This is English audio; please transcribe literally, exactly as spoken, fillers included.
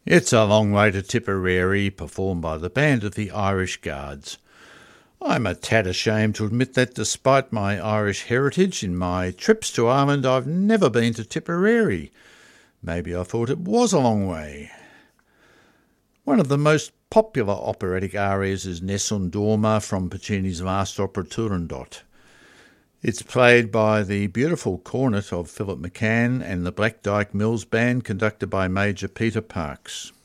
It's a Long Way to Tipperary, performed by the Band of the Irish Guards. I'm a tad ashamed to admit that despite my Irish heritage, in my trips to Ireland I've never been to Tipperary. Maybe I thought it was a long way. One of the most popular operatic arias is Nessun Dorma from Puccini's vast opera Turandot. It's played by the beautiful cornet of Philip McCann and the Black Dyke Mills Band, conducted by Major Peter Parks.